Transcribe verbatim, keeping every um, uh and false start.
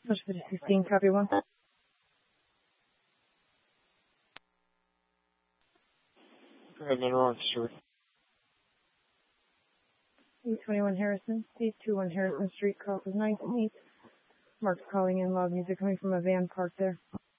Push for the sixteen, copy one. Go ahead, man, wrong, sir. eight twenty-one Harrison, eight twenty-one Harrison Street, call for nine eight. Mark's calling in, loud music coming from a van parked there.